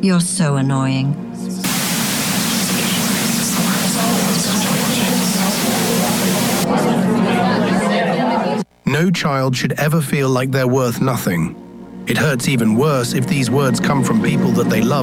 You're so annoying. No child should ever feel like they're worth nothing. It hurts even worse if these words come from people that they love.